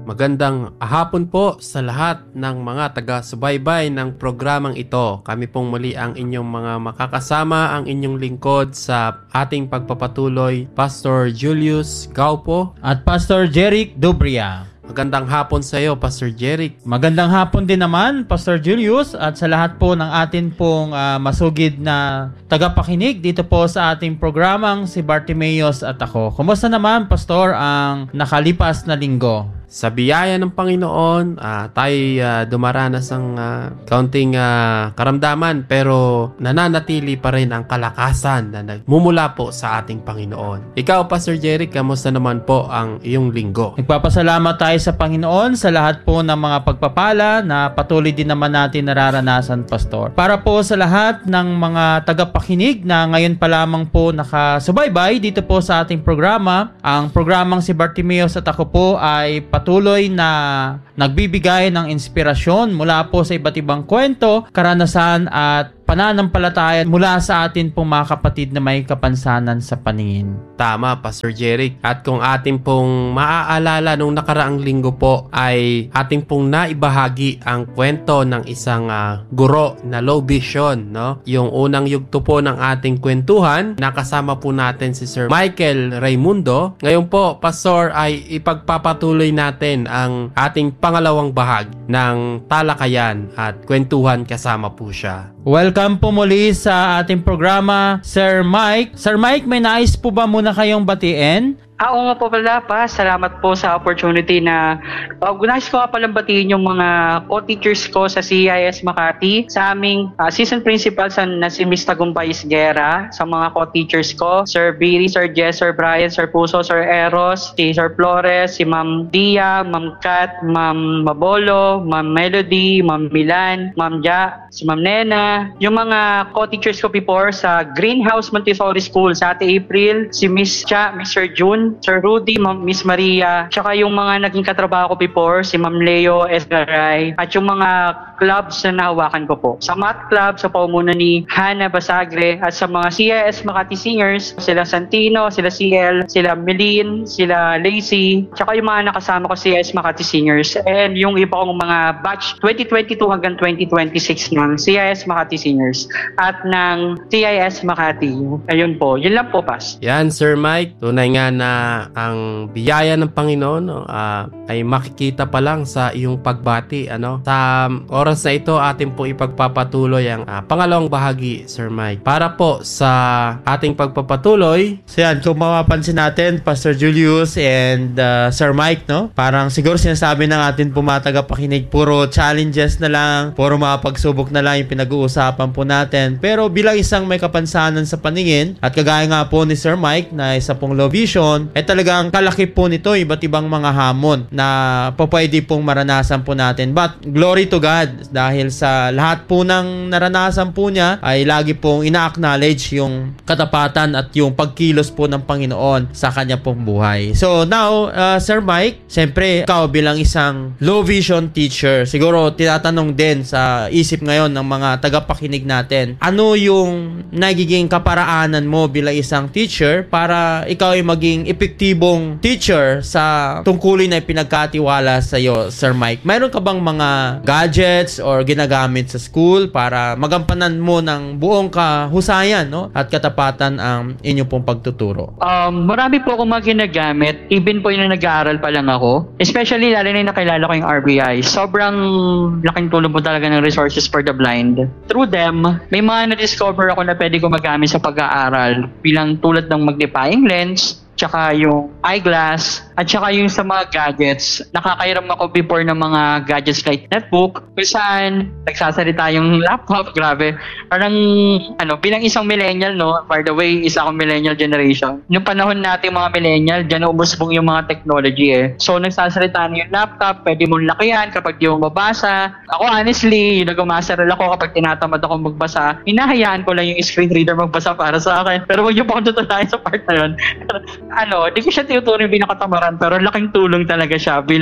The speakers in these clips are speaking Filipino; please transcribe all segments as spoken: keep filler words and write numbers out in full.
Magandang hapon po sa lahat ng mga taga-subaybay ng programang ito. Kami pong muli ang inyong mga makakasama, ang inyong lingkod sa ating pagpapatuloy, Pastor Julius Gaupo at Pastor Jeric Dubria. Magandang hapon sa iyo, Pastor Jeric. Magandang hapon din naman, Pastor Julius, at sa lahat po ng atin pong uh, masugid na tagapakinig dito po sa ating programang si Bartimeus at ako. Kumusta naman, Pastor, ang nakalipas na linggo? Sa biyaya ng Panginoon, uh, tayo uh, dumaranas ng uh, kaunting uh, karamdaman pero nananatili pa rin ang kalakasan na nagmumula po sa ating Panginoon. Ikaw, Pastor Jeric, kamusta naman po ang iyong linggo? Nagpapasalamat tayo sa Panginoon sa lahat po ng mga pagpapala na patuloy din naman natin nararanasan, Pastor. Para po sa lahat ng mga tagapakinig na ngayon pa lamang po nakasubaybay dito po sa ating programa, ang programang si Bartimeus at ako po ay patuloy na nagbibigay ng inspirasyon mula po sa iba't ibang kwento, karanasan at pananampalataya mula sa atin pong mga kapatid na may kapansanan sa paningin. Tama, Pastor Jeric. At kung ating pong maaalala nung nakaraang linggo po ay ating pong naibahagi ang kwento ng isang uh, guro na low vision, no? Yung unang yugto po ng ating kwentuhan, nakasama po natin si Sir Michael Raimundo. Ngayon po, Pastor, ay ipagpapatuloy natin ang ating pangalawang bahagi ng talakayan at kwentuhan kasama po siya. Welcome po muli sa ating programa, Sir Mike. Sir Mike, may nais po ba muna kayong batiin? Ah, oo nga po pala pa. Salamat po sa opportunity na uh, nais ko nga palang batiin yung mga co-teachers ko sa C I S Makati, sa aming uh, assistant principal sa, na si Miz Tagumpay Isguera, sa mga co-teachers ko, Sir Biri, Sir Jess, Sir Brian, Sir Puso, Sir Eros, si Sir Flores, si Ma'am Dia, Ma'am Kat, Ma'am Mabolo, Ma'am Melody, Ma'am Milan, Ma'am Ja, si Ma'am Nena, yung mga co-teachers ko before sa Greenhouse Montessori School, sa Ate April, si Miss Cha, Mister June, Sir Rudy, Ma'am Miss Maria, tsaka yung mga naging katrabaho ko before, si Ma'am Leo Esgaray, at yung mga clubs na nahawakan ko po. Sa Math Club, sa paumunan ni Hannah Basagre, at sa mga C I S Makati Singers, sila Santino, sila C L, sila Melin, sila Lacey, tsaka yung mga nakasama ko C I S Makati Singers, and yung iba kong mga batch twenty twenty-two hanggang twenty twenty-six ng C I S Makati Singers at ng C I S Makati. Ayun po, yun lang po, Pas. Yan, Sir Mike, tunay nga na ang biyaya ng Panginoon no, uh, ay makikita pa lang sa iyong pagbati. Ano? Sa oras na ito, atin po ipagpapatuloy ang uh, pangalawang bahagi, Sir Mike. Para po sa ating pagpapatuloy. So yan, kung mapapansin natin, Pastor Julius and uh, Sir Mike, no? Parang siguro sinasabi ng atin po mga tagapakinig, puro challenges na lang, puro mga pagsubok na lang yung pinag-uusapan po natin. Pero bilang isang may kapansanan sa paningin, at kagaya nga po ni Sir Mike na isa pong low vision, eh talagang kalaki po nito iba't ibang mga hamon na papwede pong maranasan po natin. But glory to God, dahil sa lahat po ng naranasan po niya ay lagi pong ina-acknowledge yung katapatan at yung pagkilos po ng Panginoon sa kanya pong buhay. So now, uh, Sir Mike, siyempre ikaw bilang isang low vision teacher, siguro tinatanong din sa isip ngayon ng mga tagapakinig natin, ano yung nagiging kaparaanan mo bilang isang teacher para ikaw ay maging epektibong teacher sa tungkulin na pinagkatiwala sa iyo, Sir Mike? Mayroon ka bang mga gadgets or ginagamit sa school para magampanan mo ng buong kahusayan, no, at katapatan ang inyong pong pagtuturo? Um, marami po akong mga ginagamit, even po yung nag-aaral pa lang ako. Especially, lalo na yung nakilala ko yung R B I. Sobrang laking tulong po talaga ng resources for the blind. Through them, may mga na-discover ako na pwede ko magamit sa pag-aaral bilang tulad ng magnifying lens, tsaka yung eyeglass, at tsaka yung sa mga gadgets. Nakakairam ako before ng mga gadgets like netbook, kung saan nagsasalita yung laptop. Grabe. Parang, ano, bilang isang millennial, no? By the way, isa akong millennial generation. Yung panahon natin mga millennial, dyan umusbong yung mga technology eh. So, nagsasalita na yung laptop, pwede mong lakihan kapag di mo mabasa. Ako, honestly, yung nag-masteral ako kapag tinatamad ako magbasa, hinahayaan ko lang yung screen reader magbasa para sa akin. Pero wag yung pa akong tutulayan sa part na yun. ano, di ko siya tinuturing binakatamaran, pero laking tulong talaga siya bilang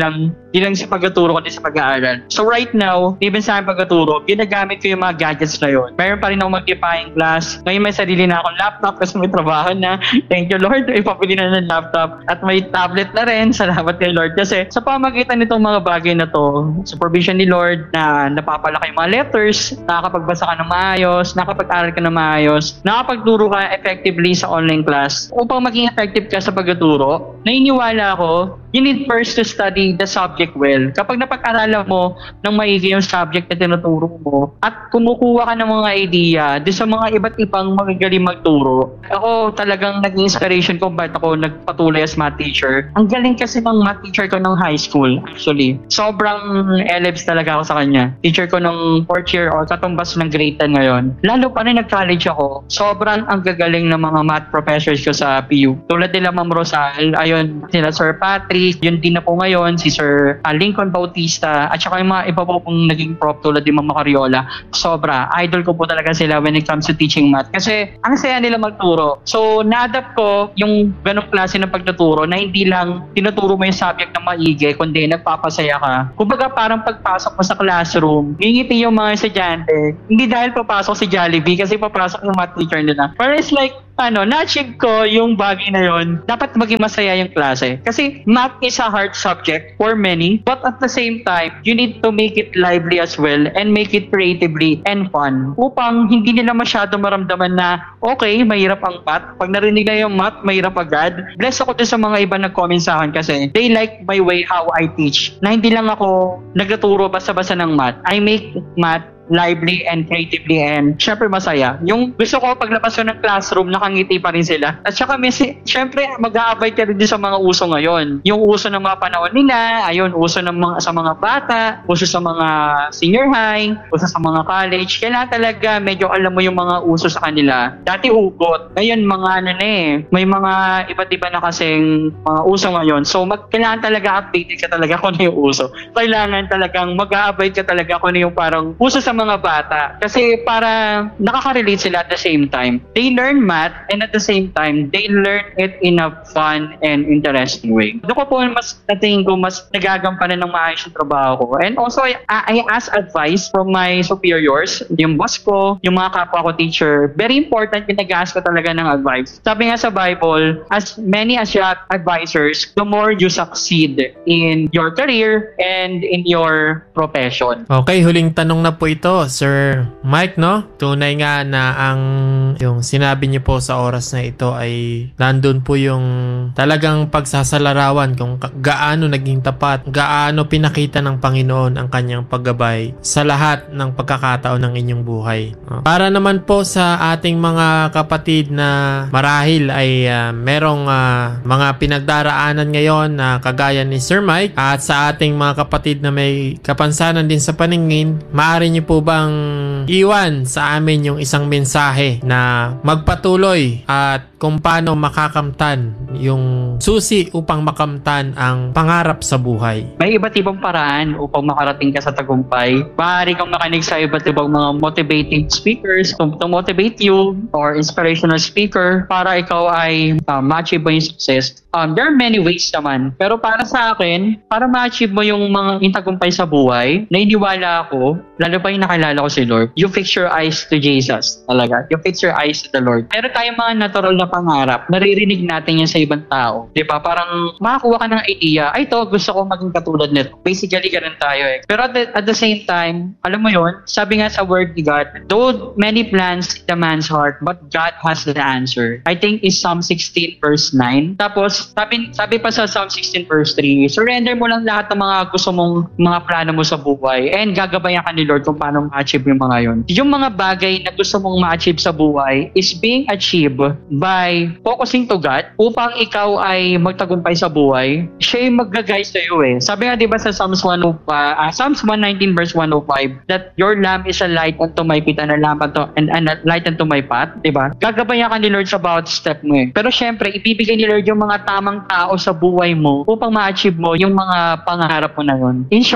Di lang sa pagtuturo kundi sa pag-aaral. So right now, even sa aking pagtuturo, ginagamit ko yung mga gadgets na yun. Meron pa rin ako mag-define class. Ngayon may sarili na akong laptop kasi may trabaho na. Thank you Lord, ipapili na ng laptop. At may tablet na rin. Salamat kay Lord. Kasi sa pamagitan nitong mga bagay na to, supervision ni Lord na napapalaki yung mga letters, nakakapagbasa ka ng maayos, nakapag-aral ka ng maayos, nakapagturo ka effectively sa online class. Upang maging effective ka sa pagtuturo, naniniwala ako, you need first to study the subject well. Kapag napag-aralan mo ng maigi yung subject na tinuturo mo at kumukuha ka ng mga idea di sa mga iba't ibang magagaling magturo, ako talagang naging inspiration ko bakit ako nagpatuloy as math teacher. Ang galing kasi ng math teacher ko ng high school actually. Sobrang elebs talaga ako sa kanya. Teacher ko ng fourth year or katumbas ng grade ten ngayon. Lalo pa rin nag-college ako, sobrang ang gagaling ng mga math professors ko sa P U. Tulad nila Ma'am Rosal, ayun, sila Sir Patrick, yun din na po ngayon, si Sir uh, Lincoln Bautista, at saka yung mga iba po pong naging prop tulad ni Ma'am Macariola. Sobra. Idol ko po talaga sila when it comes to teaching math. Kasi ang saya nila magturo. So, na-adapt ko yung ganong klase ng pagtuturo na hindi lang tinuturo mo yung subject na maigi, kundi nagpapasaya ka. Kumbaga parang pagpasok mo sa classroom, ngingiti yung mga estudyante. Hindi dahil papasok si Jollibee kasi papasok yung math teacher nila. Pero it's like, ano, na-achieve ko yung bagay na yon. Dapat maging masaya yung klase. Kasi math is a hard subject for many, but at the same time, you need to make it lively as well and make it creatively and fun. Upang hindi nila masyado maramdaman na, okay, mahirap ang math. Pag narinig na yung math, mahirap agad. Bless ako din sa mga iba nag-comment sa akin kasi they like my way how I teach. Na hindi lang ako nagtuturo basta-basta ng math. I make math lively and creatively and syempre masaya. Yung gusto ko paglabas ko ng classroom, nakangiti pa rin sila. At saka may, syempre mag-a-abide ka rin din sa mga uso ngayon. Yung uso ng mga panahon nila, ayun, uso ng mga, sa mga bata, uso sa mga senior high, uso sa mga college. Kailangan talaga medyo alam mo yung mga uso sa kanila. Dati ugot. Ngayon mga ano na eh, may mga iba't iba na kasing mga uso ngayon. So mag, kailangan talaga updated ka talaga kung ano yung uso. Kailangan talagang mag-a-abide ka talaga kung ano yung parang uso sa mga bata kasi para nakaka-relate sila at the same time. They learn math and at the same time, they learn it in a fun and interesting way. Doon ko po mas natingin ko mas nagagampanan ng maayos yung trabaho ko. And also, I, I ask advice from my superiors, yung boss ko, yung mga kapwa ko teacher. Very important yung nag-ask ko talaga ng advice. Sabi nga sa Bible, as many as your advisors, the more you succeed in your career and in your profession. Okay, huling tanong na po ito, Sir Mike, no? Tunay nga na ang yung sinabi niyo po sa oras na ito ay nandun po yung talagang pagsasalarawan kung gaano naging tapat, gaano pinakita ng Panginoon ang kanyang paggabay sa lahat ng pagkakataon ng inyong buhay. Para naman po sa ating mga kapatid na marahil ay uh, merong uh, mga pinagdaraanan ngayon na kagaya ni Sir Mike at sa ating mga kapatid na may kapansanan din sa paningin, maaari niyo po bang iwan sa amin yung isang mensahe na magpatuloy at kung paano makakamtan yung susi upang makamtan ang pangarap sa buhay? May iba't ibang paraan upang makarating ka sa tagumpay. Maaari kang makinig sa iba't ibang mga motivating speakers to, to motivate you or inspirational speaker para ikaw ay uh, ma-achieve mo yung success. Um, there are many ways naman. Pero para sa akin, para ma-achieve mo yung mga intagumpay sa buhay, nainiwala ako, lalo pa yung nakilala ko si Lord, you fix your eyes to Jesus. Talaga. You fix your eyes to the Lord. Pero tayong mga natural na pangarap, naririnig natin yan sa ibang tao. Di ba? Parang makakuha ka ng idea, ay to, gusto ko maging katulad nito. Basically, ganun tayo eh. Pero at the, at the same time, alam mo yon, sabi nga sa word ni God, though many plans in the man's heart, but God has the answer. I think is Psalm sixteen verse nine. Tapos, sabi, sabi pa sa Psalm sixteen verse three, surrender mo lang lahat ng mga gusto mong mga plano mo sa buhay and gagabayan ka ni Lord kung paano ma-achieve yung mga yon. Yung mga bagay na gusto mong ma-achieve sa buhay is being achieved by focusing to God upang ikaw ay magtagumpay sa buhay. Siya yung mag-guide sa iyo eh. Sabi nga diba sa Psalms one oh five, uh, Psalms one nineteen verse one oh five that your lamp is a light unto my feet and a lamp unto, and, and a light unto my path. Diba? Gagabayan ka ni Lord sa bawat step mo eh. Pero syempre, ibibigay ni Lord yung mga tamang tao sa buhay mo upang ma-achieve mo yung mga pangarap mo na yun. In short,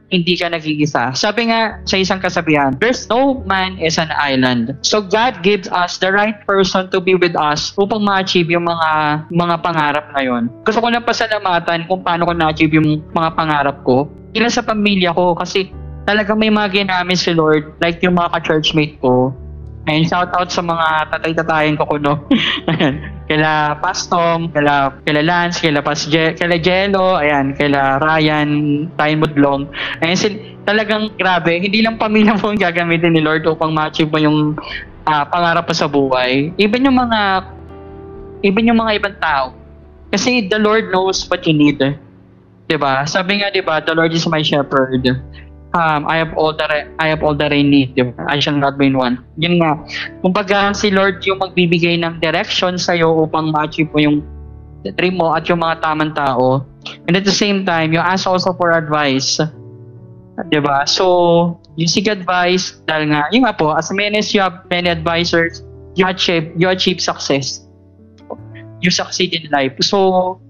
hindi ka nag-iisa. Sabi nga sa isang kasabihan, there's no man is an island. So God gives us the right person to be with us upang ma-achieve yung mga mga pangarap na yon. Gusto ko lang pasalamatan kung paano ko na-achieve yung mga pangarap ko. Ilan sa pamilya ko kasi talaga may mga ginamit si Lord, like yung mga ka-churchmate ko. And shout out sa mga tatay-tatayin ko kuno. Kila Pastom, kila, kila Lance, kila Pas Je, kila Jello, ayan, kila Ryan, Ryan Mudlong. Ayan, sin, talagang grabe, hindi lang pamilya mo ang gagamitin ni Lord upang ma-achieve mo yung uh, pangarap mo sa buhay. Even yung mga even yung mga ibang tao. Kasi the Lord knows what you need. Diba? Sabi nga, diba, the Lord is my shepherd. Um, I have all that I, I have all that I need. Diba? I shall not be in one. Yun nga. Kumbaga, si Lord yung magbibigay ng direction sa'yo upang ma-achieve mo yung dream mo at yung mga tamang tao. And at the same time, you ask also for advice. Diba? So, you seek advice dahil nga, yun nga po, as many as you have many advisors, you achieve, you achieve success. You succeed in life. So,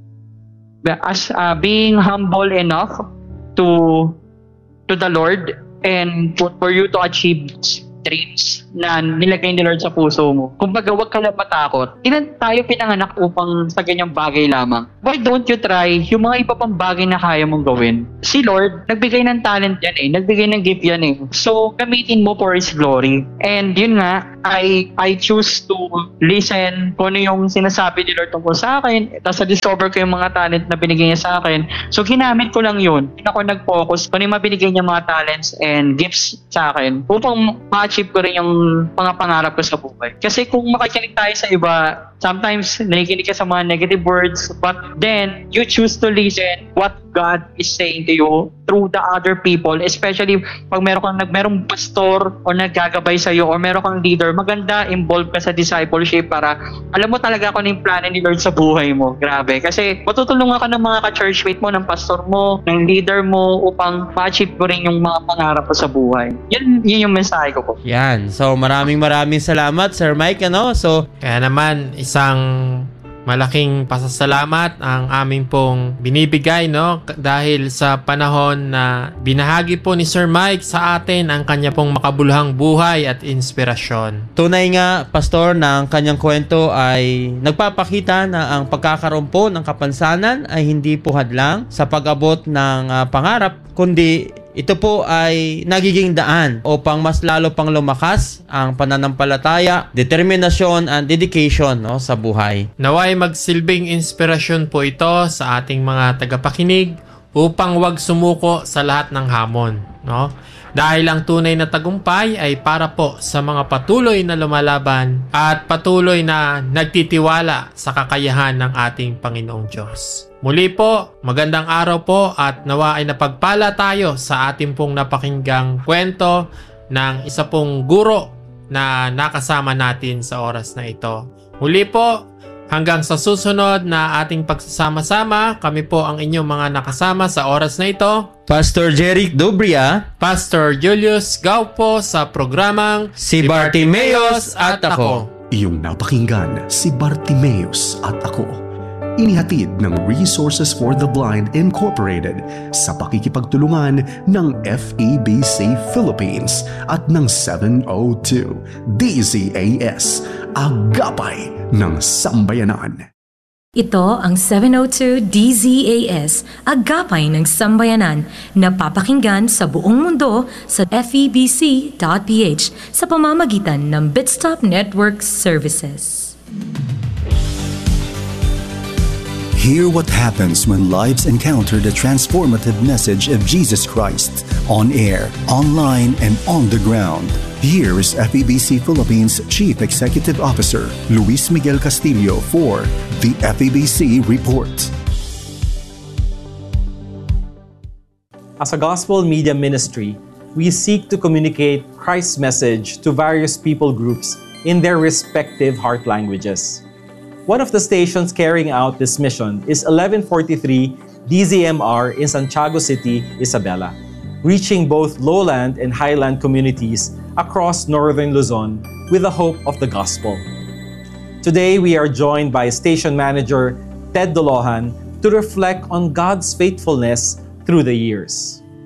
as uh, being humble enough to to the Lord and for, for you to achieve dreams na nilagay ni Lord sa puso mo. Kumbaga, huwag ka lang matakot. Ilan tayo pinanganak upang sa ganyang bagay lamang? Why don't you try yung mga iba pang bagay na kaya mong gawin? Si Lord, nagbigay ng talent yan eh. Nagbigay ng gift yan eh. So, gamitin mo for His glory. And yun nga, I I choose to listen kung ano yung sinasabi ni Lord tungkol sa akin. Tapos na-discover ko yung mga talent na binigay niya sa akin. So, ginamit ko lang yun. Hindi ako nag-focus kung ano yung mabinigay niya mga talents and gifts sa akin upang ma-achieve ko rin yung mga pangarap ko sa buhay. Kasi kung makikinig tayo sa iba, sometimes nakikinig ka sa mga negative words, but then you choose to listen what God is saying to you through the other people, especially pag meron kang merong pastor o naggagabay sa iyo or meron kang leader, maganda involved ka sa discipleship para alam mo talaga kung ano yung plano ni Lord sa buhay mo. Grabe. Kasi matutulungan ka ng mga ka-churchmate mo, ng pastor mo, ng leader mo upang ma-achieve mo rin yung mga pangarap mo sa buhay. Yan, yun yung mensahe ko po. Yan. So maraming maraming salamat, Sir Mike. Ano? So, kaya naman, isang malaking pasasalamat ang aming pong binibigay, no? Dahil sa panahon na binahagi po ni Sir Mike sa atin ang kanya pong makabuluhang buhay at inspirasyon. Tunay nga, Pastor, na ang kanyang kwento ay nagpapakita na ang pagkakaroon po ng kapansanan ay hindi po hadlang sa pag-abot ng uh, pangarap, kundi ito po ay nagiging daan upang mas lalo pang lumakas ang pananampalataya, determinasyon, and dedication, no, sa buhay. Naway magsilbing inspirasyon po ito sa ating mga tagapakinig upang wag sumuko sa lahat ng hamon, no? Dahil ang tunay na tagumpay ay para po sa mga patuloy na lumalaban at patuloy na nagtitiwala sa kakayahan ng ating Panginoong Diyos. Muli po, magandang araw po at nawa ay napagpala tayo sa ating pong napakinggang kwento ng isa pong guro na nakasama natin sa oras na ito. Muli po, hanggang sa susunod na ating pagsasama-sama, kami po ang inyong mga nakasama sa oras na ito. Pastor Jeric Dobria, Pastor Julius Gao po sa programang Si Bartimeus at Ako. Iyong napakinggan, Si Bartimeus at Ako. Inihatid ng Resources for the Blind Incorporated sa pakikipagtulungan ng F E B C Philippines at ng seven oh two D Z A S, Agapay ng Sambayanan. Ito ang seven oh two D Z A S, Agapay ng Sambayanan, na papakinggan sa buong mundo sa F E B C dot P H sa pamamagitan ng Bitstop Network Services. Hear what happens when lives encounter the transformative message of Jesus Christ on air, online, and on the ground. Here is F E B C Philippines Chief Executive Officer Luis Miguel Castillo for the F E B C Report. As a gospel media ministry, we seek to communicate Christ's message to various people groups in their respective heart languages. One of the stations carrying out this mission is eleven forty-three D Z M R in Santiago City, Isabela, reaching both lowland and highland communities across northern Luzon with the hope of the gospel. Today, we are joined by station manager Ted Dolohan to reflect on God's faithfulness through the years.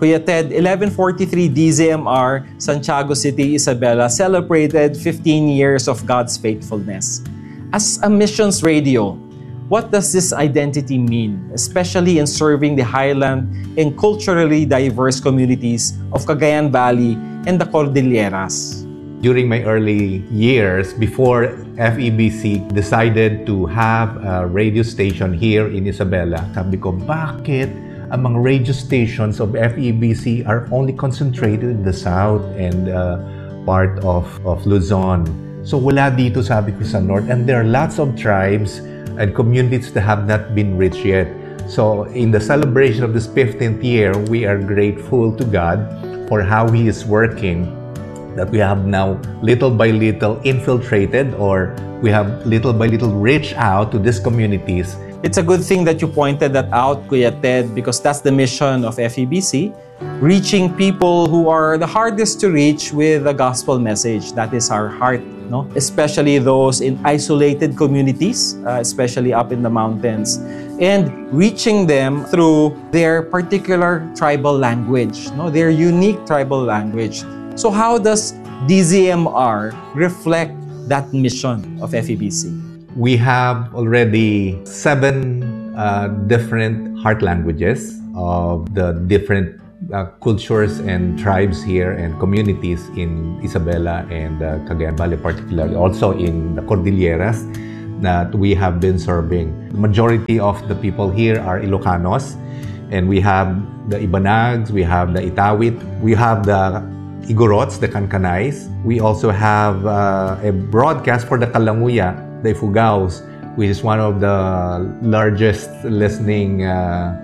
Kuya Ted, eleven forty-three D Z M R, Santiago City, Isabela, celebrated fifteen years of God's faithfulness. As a missions radio, what does this identity mean, especially in serving the highland and culturally diverse communities of Cagayan Valley and the Cordilleras? During my early years, before F E B C decided to have a radio station here in Isabela, sabi ko, bakit ang mga radio stations of F E B C are only concentrated in the south and uh, part of, of Luzon? So wala dito, sabi ko, sa north. And there are lots of tribes and communities that have not been reached yet. So in the celebration of this fifteenth year, we are grateful to God for how He is working, that we have now little by little infiltrated, or we have little by little reached out to these communities. It's a good thing that you pointed that out, Kuya Ted, because that's the mission of F E B C, reaching people who are the hardest to reach with the gospel message. That is our heart, no? Especially those in isolated communities, uh, especially up in the mountains, and reaching them through their particular tribal language, no? Their unique tribal language. So how does D Z M R reflect that mission of F E B C? We have already seven uh, different heart languages of the different uh, cultures and tribes here and communities in Isabela and uh, Cagayan Valley, particularly also in the Cordilleras that we have been serving. The majority of the people here are Ilocanos, and we have the Ibanags, we have the Itawit, we have the Igorots, the Kankanays. We also have uh, a broadcast for the Kalanguya, the Ifugaos, which is one of the largest listening uh,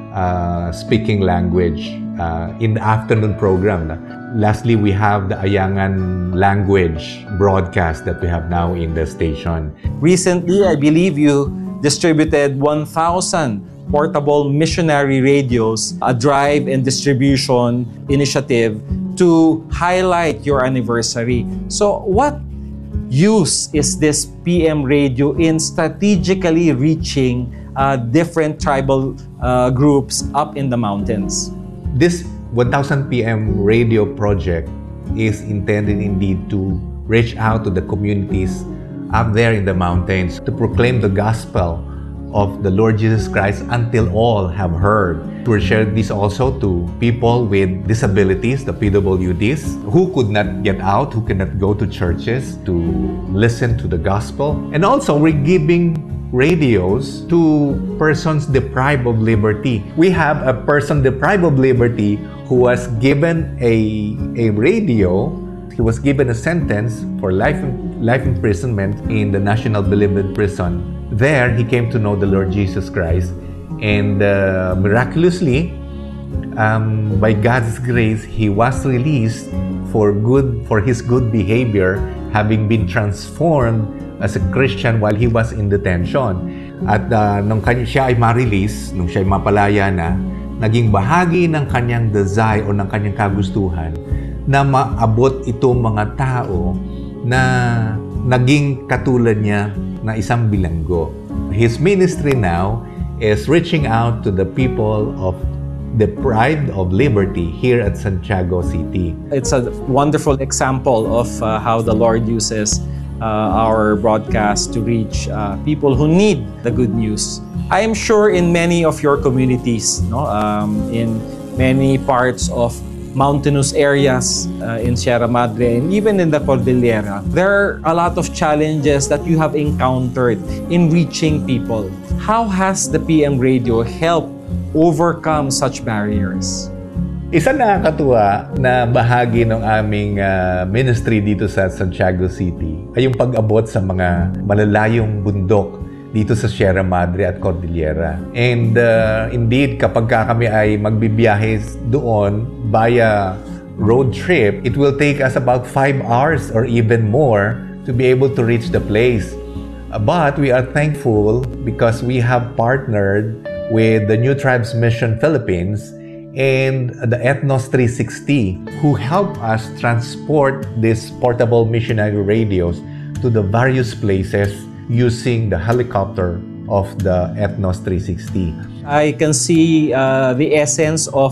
uh, speaking language uh, in the afternoon program. Lastly, we have the Ayangan language broadcast that we have now in the station. Recently, I believe you distributed one thousand portable missionary radios, a drive and distribution initiative to highlight your anniversary. So what use is this P M radio in strategically reaching uh, different tribal uh, groups up in the mountains? This one thousand P M radio project is intended indeed to reach out to the communities up there in the mountains to proclaim the gospel of the Lord Jesus Christ until all have heard. To share this also to people with disabilities, the P W Ds, who could not get out, who cannot go to churches to listen to the gospel. And also, we're giving radios to persons deprived of liberty. We have a person deprived of liberty who was given a, a radio. He was given a sentence for life, life imprisonment in the National Bilibid Prison. There, he came to know the Lord Jesus Christ, and uh, miraculously, um, by God's grace, he was released for good for his good behavior, having been transformed as a Christian while he was in detention. At uh, nung kanya, siya ay ma-release, nung siya ay mapalaya na, naging bahagi ng kanyang desire o ng kanyang kagustuhan na maabot itong mga tao na naging katulad niya na isang bilanggo. His ministry now is reaching out to the people of deprived of liberty here at Santiago City. It's a wonderful example of uh, how the Lord uses uh, our broadcast to reach uh, people who need the good news. I am sure in many of your communities, no, um, in many parts of mountainous areas uh, in Sierra Madre and even in the Cordillera, there are a lot of challenges that you have encountered in reaching people. How has the P M radio helped overcome such barriers? Isa nakakatuwa na bahagi ng aming uh, ministry dito sa Santiago City ay yung pag-abot sa mga malalayong bundok dito sa Sierra Madre at Cordillera. And uh, indeed, kapag kami ay magbibiyahe doon via road trip, it will take us about five hours or even more to be able to reach the place. Uh, but we are thankful because we have partnered with the New Tribes Mission Philippines and the Ethnos three sixty, who help us transport these portable missionary radios to the various places using the helicopter of the Ethnos three sixty. I can see uh, the essence of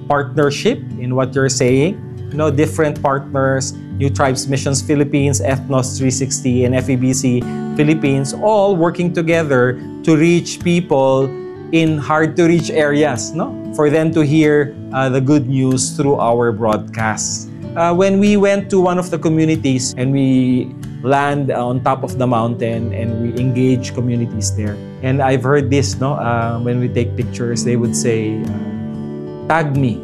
partnership in what you're saying. You know, different partners, New Tribes Missions Philippines, Ethnos three sixty, and F E B C Philippines, all working together to reach people in hard-to-reach areas, no? For them to hear uh, the good news through our broadcasts. Uh, when we went to one of the communities and we land on top of the mountain and we engage communities there. And I've heard this, no? Uh, when we take pictures, they would say, uh, tag me.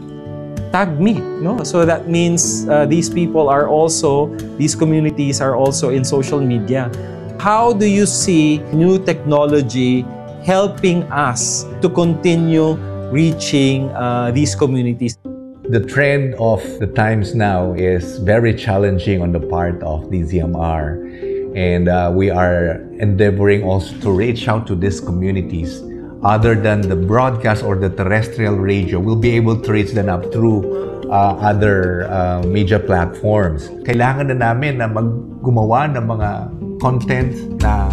Tag me, no? So that means uh, these people are also, these communities are also in social media. How do you see new technology helping us to continue reaching uh, these communities? The trend of the times now is very challenging on the part of D Z M R, and uh, we are endeavoring also to reach out to these communities. Other than the broadcast or the terrestrial radio, we'll be able to reach them up through uh, other uh, media platforms. Kailangan na namin na maggumawa ng mga content na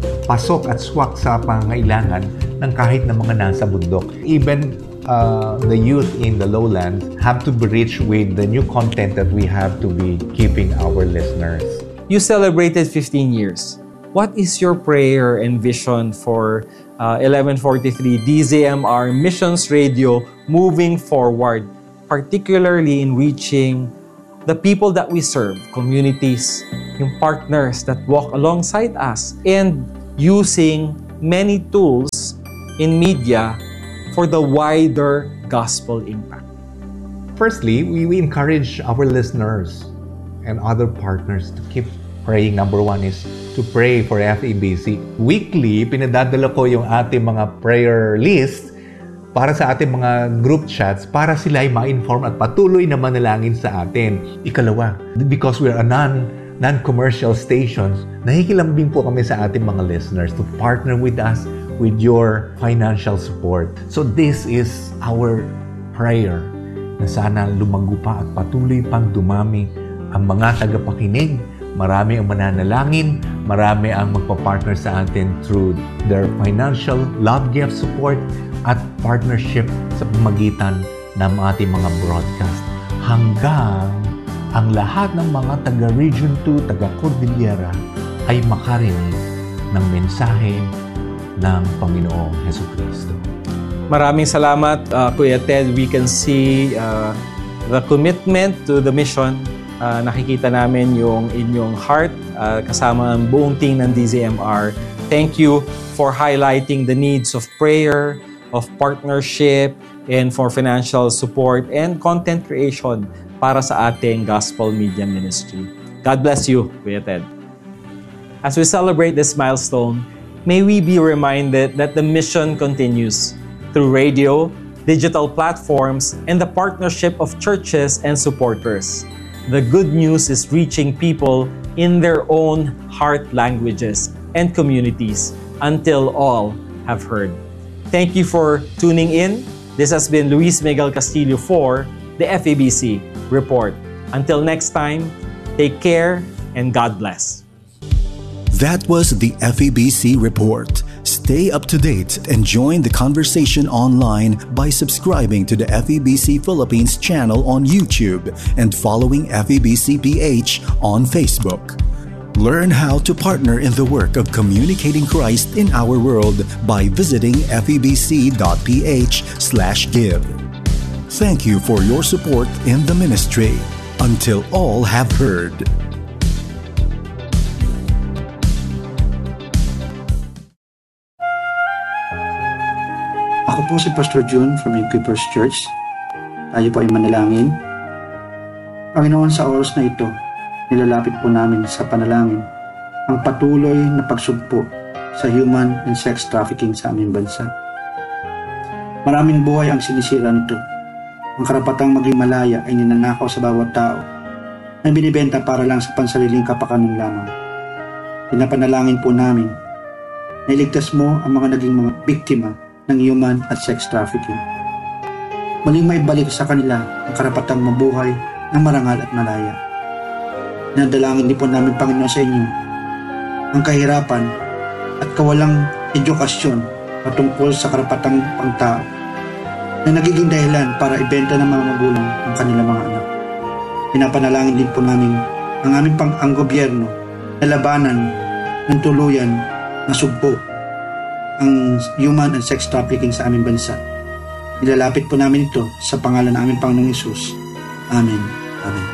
pasok at swak sa pangailangan ng kahit na mga nasa bundok. Even Uh, the youth in the lowlands have to be reached with the new content that we have to be keeping our listeners. You celebrated fifteen years. What is your prayer and vision for uh, eleven forty-three D Z M R Missions Radio moving forward, particularly in reaching the people that we serve, communities, yung partners that walk alongside us, and using many tools in media for the wider gospel impact? Firstly, we, we encourage our listeners and other partners to keep praying. Number one is to pray for F E B C. Weekly, pinadadala ko yung ating mga prayer list para sa ating mga group chats para sila ay ma-inform at patuloy na manalangin sa atin. Ikalawa, because we're a non, non-commercial stations, nahikilambing po kami sa ating mga listeners to partner with us with your financial support. So this is our prayer na sana lumago pa at patuloy pang dumami ang mga tagapakinig. Marami ang mananalangin, marami ang magpa-partner sa atin through their financial love gift support at partnership sa pamagitan ng ating mga broadcast. Hanggang ang lahat ng mga taga-Region two, taga-Cordillera ay makarinig ng mensahe ng Panginoong Jesucristo. Maraming salamat, uh, Kuya Ted. We can see uh, the commitment to the mission. Uh, nakikita namin yung inyong heart uh, kasama ang buong team ng D Z M R. Thank you for highlighting the needs of prayer, of partnership, and for financial support and content creation para sa ating gospel media ministry. God bless you, Kuya Ted. As we celebrate this milestone, may we be reminded that the mission continues through radio, digital platforms, and the partnership of churches and supporters. The good news is reaching people in their own heart languages and communities until all have heard. Thank you for tuning in. This has been Luis Miguel Castillo for the F E B C Report. Until next time, take care and God bless. That was the F E B C Report. Stay up to date and join the conversation online by subscribing to the F E B C Philippines channel on YouTube and following F E B C P H on Facebook. Learn how to partner in the work of communicating Christ in our world by visiting febc.ph slash give. Thank you for your support in the ministry. Until all have heard. Ako po si Pastor June from Equippers Church. Tayo po ay manalangin. Panginoon, sa oras na ito, nilalapit po namin sa panalangin ang patuloy na pagsugpo sa human and sex trafficking sa aming bansa. Maraming buhay ang sinisira nito. Ang karapatang maging malaya ay ninanakaw sa bawat tao na binibenta para lang sa pansariling kapakanan lamang. Pinapanalangin po namin na iligtas mo ang mga naging mga biktima ng human at sex trafficking. Muling maibalik sa kanila ang karapatang mabuhay ng marangal at malaya. Nadalangin din po namin, Panginoon, sa inyo ang kahirapan at kawalang edukasyon patungkol sa karapatang pangtao na nagiging dahilan para ibenta ng mga magulang ang kanilang mga anak. Pinapanalangin din po namin ang aming pang ang gobyerno na labanan ng tuluyan na sugpo ang human and sex trafficking sa aming bansa. Nilalapit po namin ito sa pangalan ng aming Panginoong Hesus. Amen. Amen.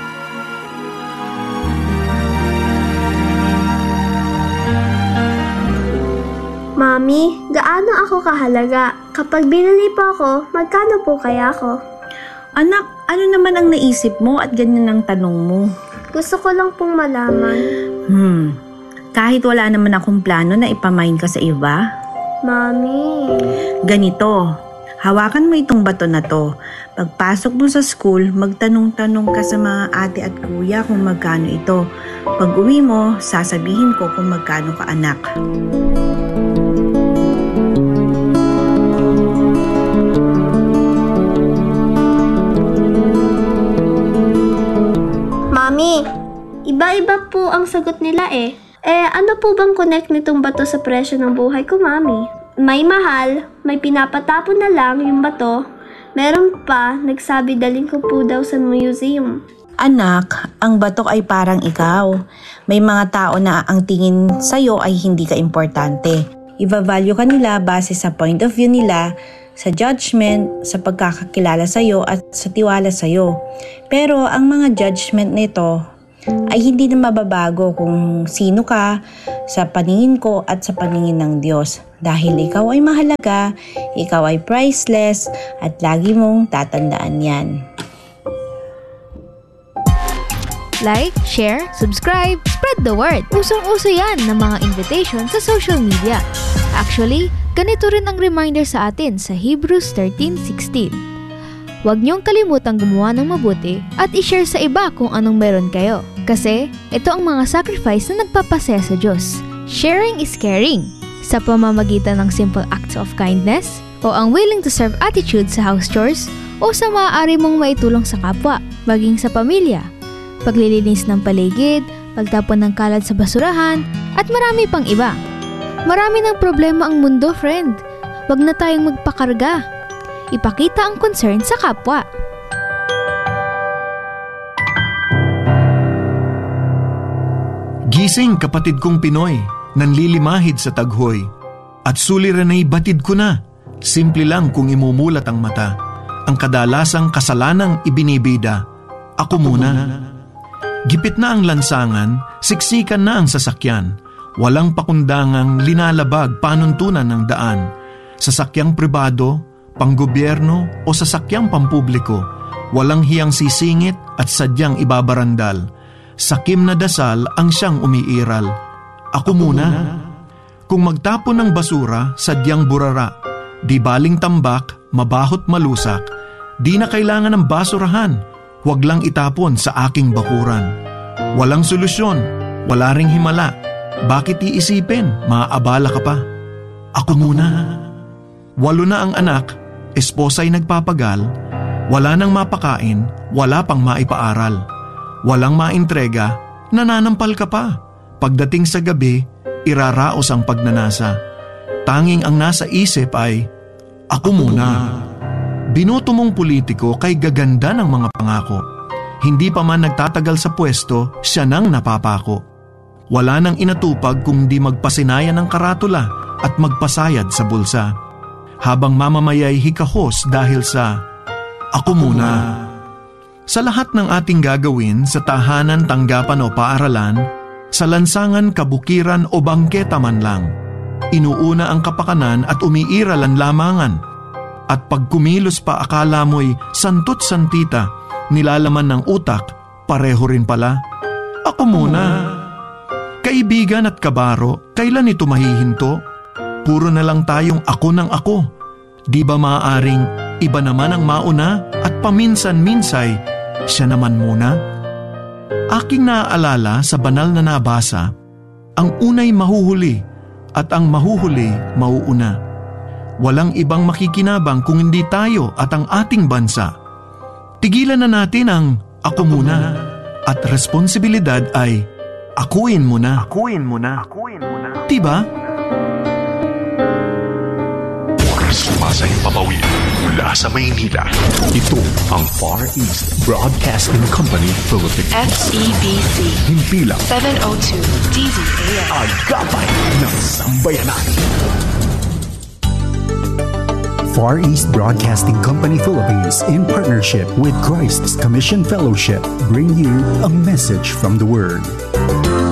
Mami, gaano ako kahalaga? Kapag binili po ako, magkano po kaya ako? Anak, ano naman ang naisip mo at ganyan ang tanong mo? Gusto ko lang pong malaman. Hmm, kahit wala naman akong plano na ipamain ka sa iba. Mami. Ganito, hawakan mo itong bato na to. Pagpasok mo sa school, magtanong-tanong ka sa mga ate at kuya kung magkano ito. Pag uwi mo, sasabihin ko kung magkano ka anak. Mami, iba-iba po ang sagot nila eh. Eh, ano po bang connect nitong bato sa presyo ng buhay ko, Mami? May mahal, may pinapatapon na lang yung bato. Meron pa, nagsabi dalhin ko po daw sa museum. Anak, ang bato ay parang ikaw. May mga tao na ang tingin sa'yo ay hindi ka importante. Iba-value ka nila base sa point of view nila, sa judgment, sa pagkakakilala sa'yo at sa tiwala sa'yo. Pero ang mga judgment nito ay hindi na mababago kung sino ka sa paningin ko at sa paningin ng Diyos. Dahil ikaw ay mahalaga, ikaw ay priceless, at lagi mong tatandaan yan. Like, share, subscribe, spread the word. Usong-uso yan ng mga invitation sa social media. Actually, ganito rin ang reminder sa atin sa Hebrews thirteen sixteen. Huwag niyong kalimutang gumawa ng mabuti at i-share sa iba kung anong meron kayo. Kasi ito ang mga sacrifice na nagpapasaya sa Diyos. Sharing is caring. Sa pamamagitan ng simple acts of kindness o ang willing to serve attitude sa house chores o sa maaari mong maitulong sa kapwa, maging sa pamilya, paglilinis ng paligid, pagtapon ng kalat sa basurahan, at marami pang iba. Marami ng problema ang mundo, friend. Huwag na tayong magpakarga. Ipakita ang concern sa kapwa. Gising, kapatid kong Pinoy, nanlilimahid sa taghoy. At suliran ay batid ko na. Simple lang kung imumulat ang mata. Ang kadalasang kasalanang ibinibida. Ako muna. Gipit na ang lansangan, siksikan na ang sasakyan. Walang pakundangang linalabag panuntunan ng daan. Sasakyang pribado, panggobyerno o sasakyang pampubliko, walang hiyang sisingit at sadyang ibabarandal. Sakim na dasal ang siyang umiiral. Ako muna. Kung magtapon ng basura, sadyang burara. Di baling tambak, mabahot malusak. Di na kailangan ng basurahan. Huwag lang itapon sa aking bakuran. Walang solusyon, wala ring himala. Bakit iisipin? Maaabala ka pa. Ako muna. Walo na ang anak, esposa'y nagpapagal, wala nang mapakain, wala pang maipaaral. Walang maintrega, nananampal ka pa. Pagdating sa gabi, iraraos ang pagnanasa. Tanging ang nasa isip ay, ako muna. Binoto mong politiko kay gaganda ng mga pangako. Hindi pa man nagtatagal sa pwesto, siya nang napapako. Wala nang inatupag kung di magpasinayan ng karatula at magpasayad sa bulsa. Habang mamamayay hikahos dahil sa ako muna. Sa lahat ng ating gagawin sa tahanan, tanggapan o paaralan, sa lansangan, kabukiran o bangketa man lang, inuuna ang kapakanan at umiiral ang lamangan. At pag kumilos pa akala mo'y santot santita, nilalaman ng utak, pareho rin pala. Ako muna. Kaibigan at kabaro, kailan ito mahihinto? Puro na lang tayong ako ng ako. Di ba maaaring iba naman ang mauna at paminsan-minsay siya naman muna? Aking naaalala sa banal na nabasa, ang unay mahuhuli at ang mahuhuli mauuna. Walang ibang makikinabang kung hindi tayo at ang ating bansa. Tigilan na natin ang ako muna at responsibilidad ay akuin mo na. Akuin mo na. Akuin mo na. Diba? sa himpapawid mula sa Maynila. Ito ang Far East Broadcasting Company Philippines. F E B C. Himpilang seven oh two D Z A S. Agapay ng Sambayanan. Far East Broadcasting Company Philippines, in partnership with Christ's Commission Fellowship, bring you a message from the Word.